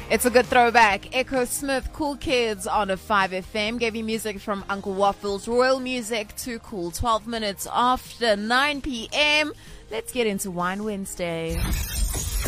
It's a good throwback. Echo Smith, Cool Kids on a 5FM. Gave you music from Uncle Waffles, Royal Music to Cool. 12 minutes after 9 p.m. Let's get into Wine Wednesday.